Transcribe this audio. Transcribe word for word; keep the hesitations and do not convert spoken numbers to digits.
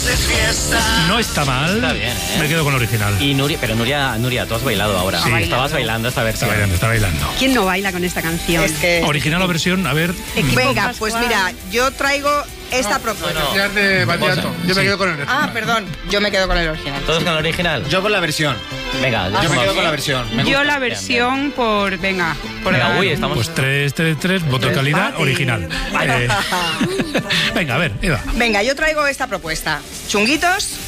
es fiesta. No está mal. Está bien, ¿eh? Me quedo con el original. Y Nuria, pero Nuria, Nuria, tú has bailado ahora. Sí. Estabas bailando esta Está versión. bailando, está bailando. ¿Quién no baila con esta canción? Es que... Original o versión, a ver. Venga, pues mira, yo traigo esta propuesta. no, no. de bachillerato. Yo me Sí. quedo con el Ah, perdón, yo me quedo con el original. ¿Todos con el original? Yo con la versión. Venga, Yo me somos- quedo con la versión. Me Yo gusta. la Bien, versión por... Venga, por Venga, dar- uy, estamos... Pues tres, tres, tres, voto de calidad, Empate. original. Eh, venga, a ver, Eva. Venga, yo traigo esta propuesta. Chunguitos,